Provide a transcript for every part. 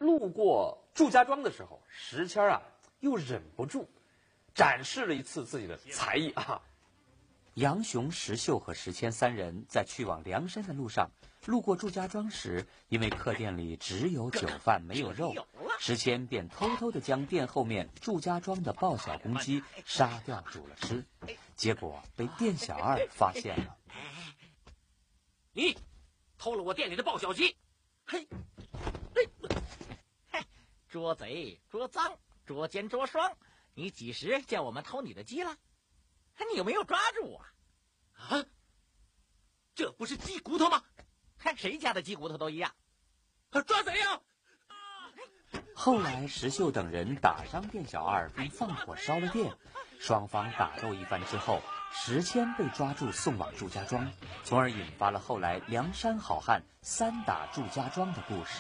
路过祝家庄的时候，石谦啊又忍不住展示了一次自己的才艺啊。 杨雄、石秀和石谦三人在去往梁山的路上，路过祝家庄时，因为客店里只有酒饭没有肉，石谦便偷偷地将店后面祝家庄的抱小公鸡杀掉煮了吃，结果被店小二发现了。 你偷了我店里的抱小鸡！嘿， 捉贼捉赃捉奸捉双，你几时叫我们偷你的鸡了？你有没有抓住我？ 啊，这不是鸡骨头吗？ 谁家的鸡骨头都一样。 抓贼呀！ 后来石秀等人打伤店小二并放火烧了店，双方打斗一番之后，石谦被抓住送往祝家庄，从而引发了后来梁山好汉三打祝家庄的故事。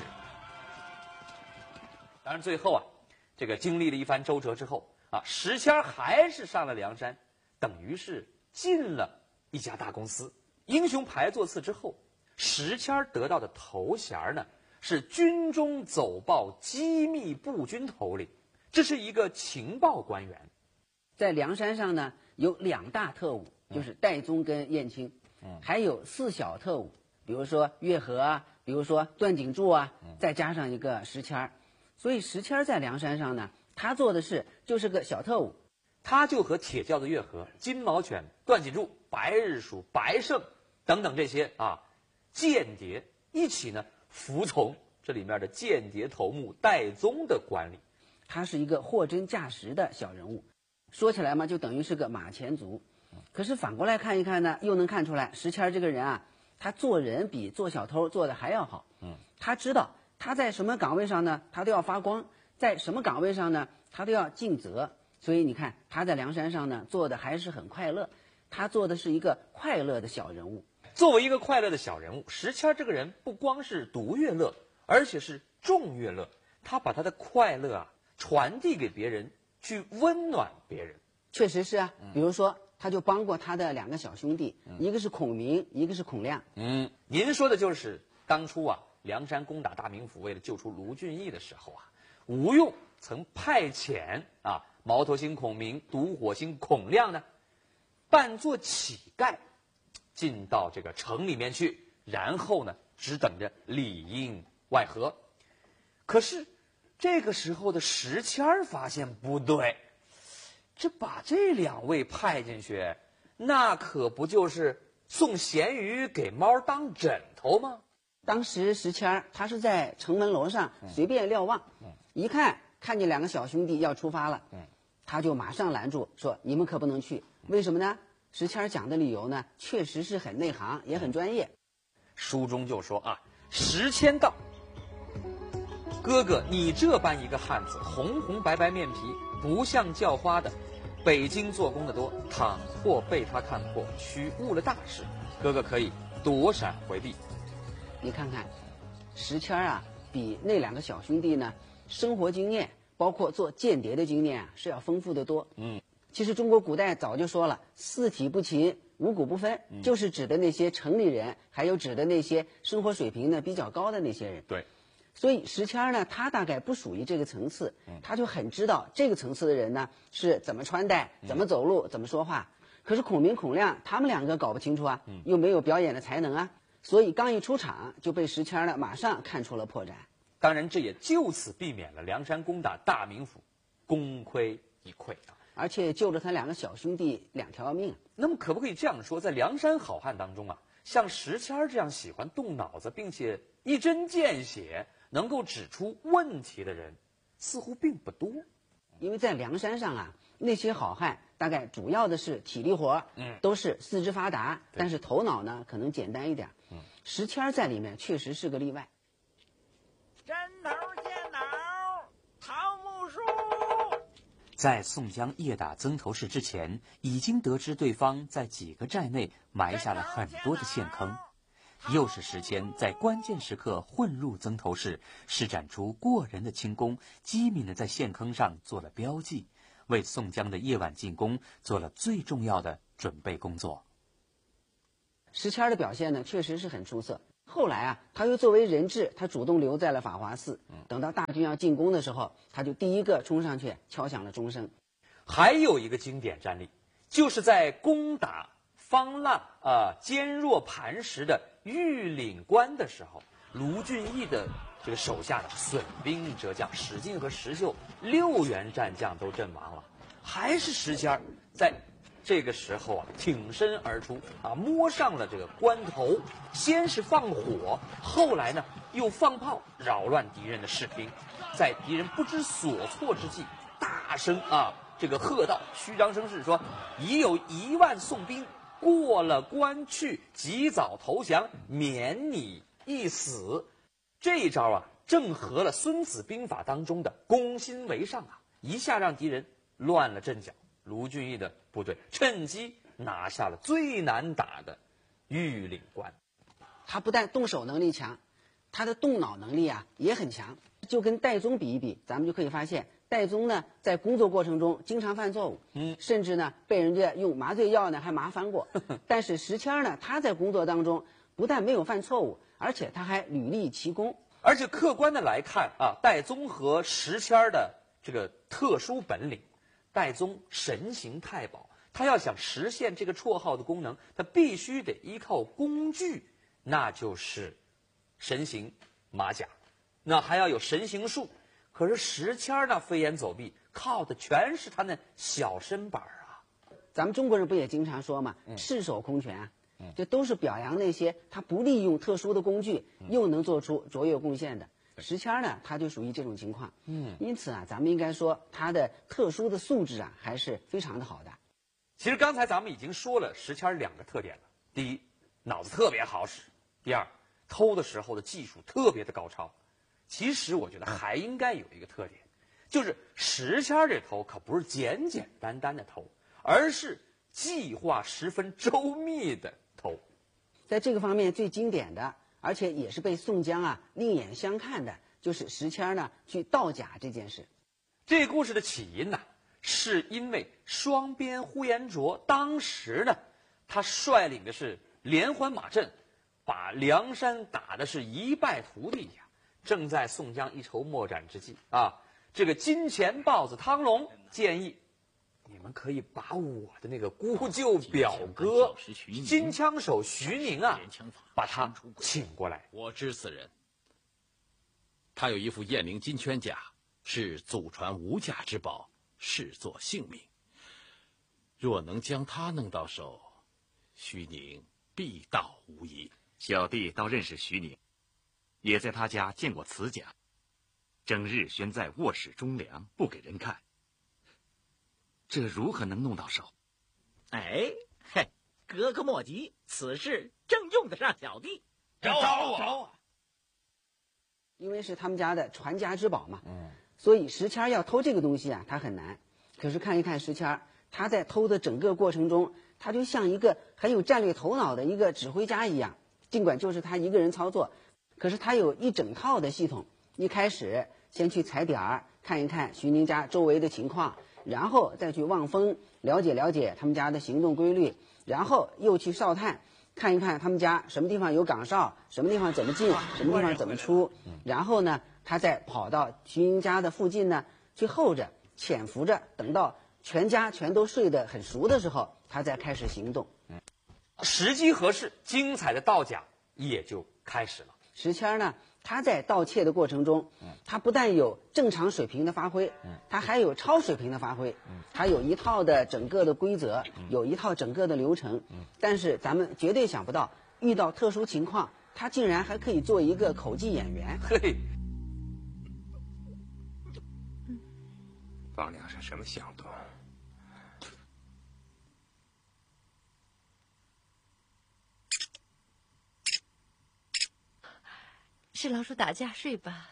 当然最后啊，这个经历了一番周折之后啊，石谦还是上了梁山，等于是进了一家大公司。英雄牌座次之后，石谦得到的头衔呢是军中走报机密部军头领，这是一个情报官员。 在梁山上呢，有2大特务，就是戴宗跟燕青，还有4小特务，比如说月河啊，比如说段景柱啊，再加上一个石谦。所以石谦在梁山上呢，他做的事就是个小特务， 他就和铁轿子月河、金毛犬、段锦柱、白日鼠、白胜等等这些间谍一起呢服从这里面的间谍头目戴宗的管理。 他是一个货真价实的小人物，说起来嘛，就等于是个马前卒。可是反过来看一看呢，又能看出来石谦这个人啊，他做人比做小偷做的还要好。他知道他在什么岗位上呢，他都要发光；在什么岗位上呢，他都要尽责。所以你看他在梁山上呢做的还是很快乐，他做的是一个快乐的小人物。 作为一个快乐的小人物，石谦这个人不光是独乐乐，而且是众乐乐。他把他的快乐传递给别人，去温暖别人。 确实是啊，比如说他就帮过他的2个小兄弟，一个是孔明，一个是孔亮。 您说的就是当初梁山攻打大名府，为了救出卢俊义的时候吴用曾派遣毛头星孔明、独火星孔亮呢，扮作乞丐，进到这个城里面去，然后呢，只等着里应外合。可是这个时候的石谦发现不对，这把这2位派进去，那可不就是送咸鱼给猫当枕头吗？ 当时石谦他是在城门楼上随便瞭望，一看见2个小兄弟要出发了，他就马上拦住说：“你们可不能去。”为什么呢？石谦讲的理由呢，确实是很内行，也很专业。 书中就说石谦道：“哥哥，你这般一个汉子，红红白白面皮，不像叫花的，北京做工的多，倘或被他看破，须误了大事，哥哥可以躲闪回避。” 你看看，石谦比那2个小兄弟呢，生活经验包括做间谍的经验是要丰富得多。其实中国古代早就说了，四体不勤，五谷不分，就是指的那些城里人，还有指的那些生活水平呢比较高的那些人。 对， 所以石谦呢，他大概不属于这个层次，他就很知道这个层次的人呢是怎么穿戴、怎么走路、怎么说话。可是孔明、孔亮他们2个搞不清楚又没有表演的才能所以刚一出场就被石谦呢马上看出了破绽。 当然，这也就此避免了梁山攻打大名府功亏一篑而且救了他2个小兄弟2条命。 那么可不可以这样说，在梁山好汉当中像石谦这样喜欢动脑子并且一针见血能够指出问题的人似乎并不多？ 因为在梁山上那些好汉大概主要的是体力活，都是四肢发达，但是头脑呢可能简单一点。石谦在里面确实是个例外。 针头见脑，桃木树。 在宋江夜打曾头市之前，已经得知对方在几个寨内埋下了很多的陷坑，又是石谦在关键时刻混入曾头市，施展出过人的轻功，机敏地在陷坑上做了标记，为宋江的夜晚进攻做了最重要的准备工作。 石谦的表现呢，确实是很出色。 后来啊，他又作为人质，他主动留在了法华寺。等到大军要进攻的时候，他就第一个冲上去敲响了钟声。 还有一个经典战例，就是在攻打方腊坚若磐石的玉岭关的时候，卢俊义的这个手下的损兵折将史进和石秀6员战将都阵亡了，还是石谦儿在这个时候啊挺身而出摸上了这个关头，先是放火，后来呢又放炮扰乱敌人的士兵，在敌人不知所措之际，大声这个喝道，虚张声势说：“已有1万宋兵过了关去，及早投降，免你一死。”这一招正合了《孙子兵法》当中的攻心为上一下让敌人乱了阵脚。卢俊义的部队趁机拿下了最难打的玉岭关。 他不但动手能力强，他的动脑能力也很强。就跟戴宗比一比，咱们就可以发现，戴宗呢在工作过程中经常犯错误，甚至呢被人家用麻醉药呢还麻翻过。但是石谦呢，他在工作当中不但没有犯错误，而且他还屡立奇功。 而且客观的来看戴宗和石谦的这个特殊本领，戴宗神行太保，他要想实现这个绰号的功能，他必须得依靠工具，那就是神行马甲，那还要有神行术。可是石谦那飞檐走壁，靠的全是他那小身板咱们中国人不也经常说嘛，赤手空拳这都是表扬那些他不利用特殊的工具又能做出卓越贡献的。石谦呢，他就属于这种情况。因此咱们应该说他的特殊的素质还是非常的好的。 其实刚才咱们已经说了石谦2个特点了：第一，脑子特别好使；第二，偷的时候的技术特别的高超。其实我觉得还应该有一个特点，就是石谦这偷可不是简简单单的偷，而是计划十分周密的偷。 在这个方面最经典的，而且也是被宋江另眼相看的，就是石谦呢去盗甲这件事。 这故事的起因呢，是因为双边呼延灼当时呢，他率领的是连环马阵，把梁山打的是一败涂地呀。正在宋江一筹莫展之际这个金钱豹子汤龙建议，你们可以把我的那个姑舅表哥金枪手徐宁把他请过来。 我知此人，他有一副雁翎金圈甲，是祖传无价之宝，视作性命。若能将他弄到手，徐宁必到无疑。 小弟倒认识徐宁，也在他家见过此甲，整日悬在卧室中梁，不给人看。这如何能弄到手？ 哥哥莫急，此事正用得上小弟。 找因为是他们家的传家之宝嘛，所以石谦要偷这个东西他很难。可是看一看石谦，他在偷的整个过程中，他就像一个很有战略头脑的一个指挥家一样。尽管就是他一个人操作，可是他有一整套的系统。一开始先去踩点儿，看一看徐宁家周围的情况，然后再去望风了解了解他们家的行动规律，然后又去哨探，看一看他们家什么地方有岗哨，什么地方怎么进，什么地方怎么出。然后呢，他再跑到徐宁家的附近呢，去候着潜伏着，等到全家全都睡得很熟的时候，他再开始行动。 时机合适，精彩的盗甲也就开始了。 石谦呢，他在盗窃的过程中，他不但有正常水平的发挥，他还有超水平的发挥，他有一套的整个的规则，有一套整个的流程。但是咱们绝对想不到，遇到特殊情况，他竟然还可以做一个口技演员。 嘿， 王娘是什么响动？ 是老鼠打架，睡吧。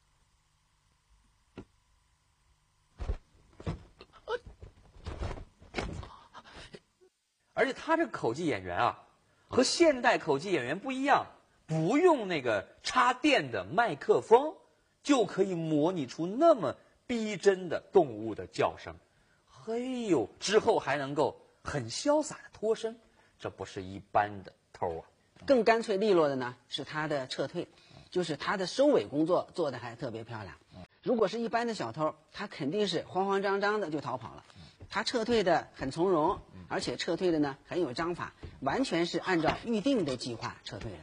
而且他这个口技演员和现代口技演员不一样，不用那个插电的麦克风，就可以模拟出那么逼真的动物的叫声。嘿呦，之后还能够很潇洒的脱身，这不是一般的偷更干脆利落的呢是他的撤退，就是他的收尾工作做得还特别漂亮。如果是一般的小偷，他肯定是慌慌张张的就逃跑了。他撤退的很从容，而且撤退的呢很有章法，完全是按照预定的计划撤退的。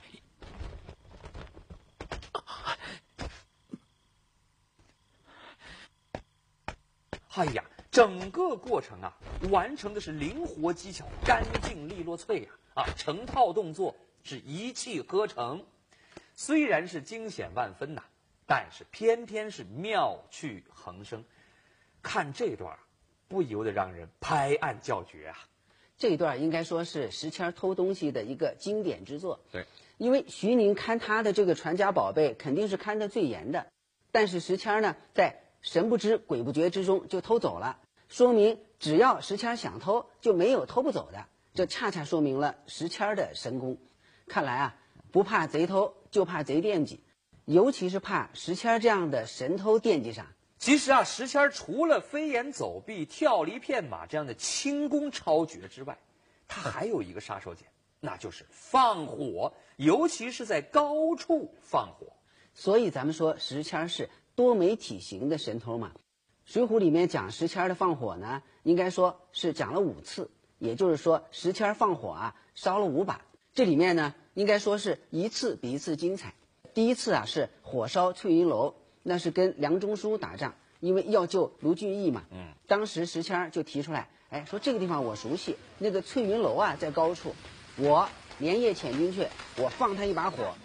哎呀，整个过程啊，完成的是灵活机巧、干净利落脆啊！成套动作是一气呵成，虽然是惊险万分呐，但是偏偏是妙趣横生。看这段，不由得让人拍案叫绝啊！ 这一段应该说是石谦偷东西的一个经典之作。 对， 因为徐宁看他的这个传家宝贝肯定是看得最严的，但是石谦呢，在神不知鬼不觉之中就偷走了，说明只要石谦想偷，就没有偷不走的。这恰恰说明了石谦的神功。看来啊，不怕贼偷，就怕贼惦记，尤其是怕石谦这样的神偷惦记上。 其实啊，石谦除了飞檐走壁、跳离片马这样的轻功超绝之外，他还有一个杀手锏，那就是放火，尤其是在高处放火。 所以咱们说石谦是多媒体型的神偷嘛。水浒里面讲石谦的放火呢，应该说是讲了5次，也就是说石谦放火啊烧了5把。这里面呢，应该说是一次比一次精彩。第一次啊是火烧翠云楼，那是跟梁中书打仗，因为要救卢俊义嘛。当时石谦就提出来，哎，说这个地方我熟悉，那个翠云楼啊在高处，我连夜潜进去，我放他一把火。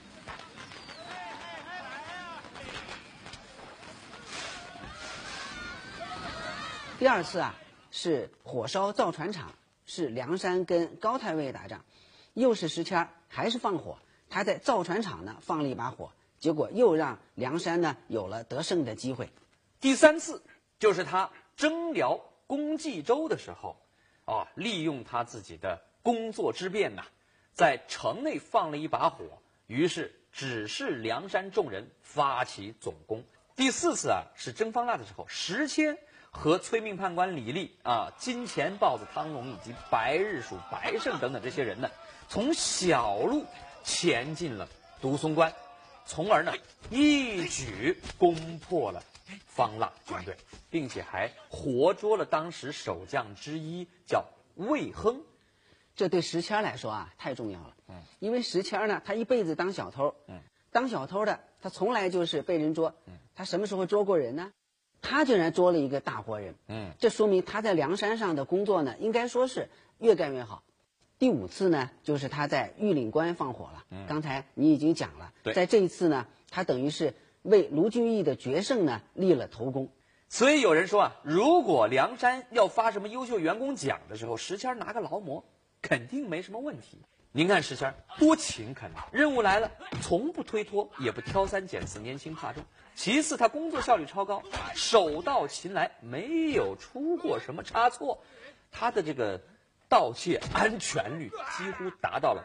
第二次啊是火烧造船厂，是梁山跟高太尉打仗，又是石谦还是放火，他在造船厂呢放了一把火，结果又让梁山呢有了得胜的机会。 第3次就是他征辽攻冀州的时候，利用他自己的工作之便呐，在城内放了一把火，于是指示梁山众人发起总攻。第4次啊是征方腊的时候，石阡和催命判官李立啊、金钱豹子汤龙以及白日鼠白胜等等这些人呢，从小路前进了独松关，从而呢一举攻破了方腊军队，并且还活捉了当时守将之一，叫魏亨。 这对石谦来说啊太重要了。因为石谦呢，他一辈子当小偷，当小偷的他从来就是被人捉，他什么时候捉过人呢？他竟然捉了一个大活人，这说明他在梁山上的工作呢，应该说是越干越好。第5次呢，就是他在玉岭关放火了。刚才你已经讲了，在这一次呢，他等于是为卢俊义的决胜呢立了头功。 所以有人说啊，如果梁山要发什么优秀员工奖的时候，石谦拿个劳模，肯定没什么问题。您看石谦多勤恳啊，任务来了从不推脱，也不挑三拣四，年轻怕重。其次，他工作效率超高，手到擒来，没有出过什么差错。他的这个盗窃安全率几乎达到了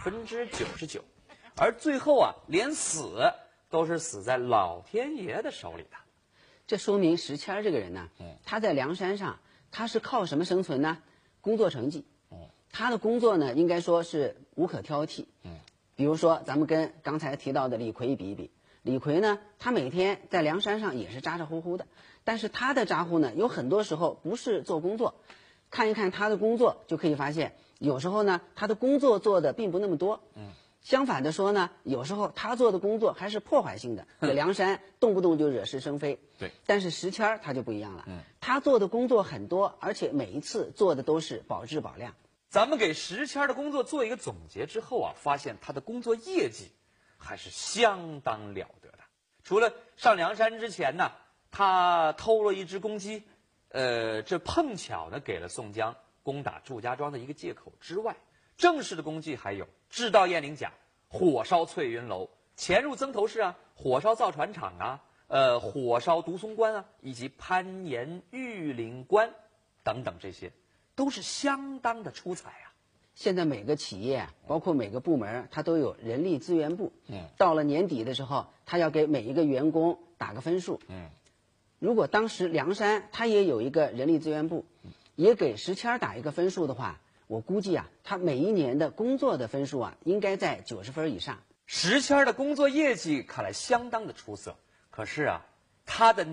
99%，而最后啊，连死都是死在老天爷的手里的。 这说明石谦这个人呢，他在梁山上他是靠什么生存呢？工作成绩。他的工作呢，应该说是无可挑剔。比如说咱们跟刚才提到的李逵比一比，李逵呢，他每天在梁山上也是咋咋呼呼的，但是他的咋呼呢，有很多时候不是做工作。看一看他的工作，就可以发现，有时候呢，他的工作做的并不那么多。相反的说呢，有时候他做的工作还是破坏性的，这梁山动不动就惹是生非。 对， 但是石谦他就不一样了，他做的工作很多，而且每一次做的都是保质保量。 咱们给石谦的工作做一个总结之后啊，发现他的工作业绩还是相当了得的。除了上梁山之前呢，他偷了一只公鸡，这碰巧呢给了宋江攻打祝家庄的一个借口之外，正式的功绩还有制盗雁翎甲、火烧翠云楼、潜入曾头市啊、火烧造船厂啊、火烧独松关啊，以及攀岩玉岭关等等，这些都是相当的出彩啊。 现在每个企业包括每个部门，它都有人力资源部。到了年底的时候，他要给每一个员工打个分数。如果当时梁山他也有一个人力资源部，也给石谦打一个分数的话， 我估计啊，他每一年的工作的分数啊，应该在90分以上。 石谦的工作业绩看来相当的出色，可是啊，他的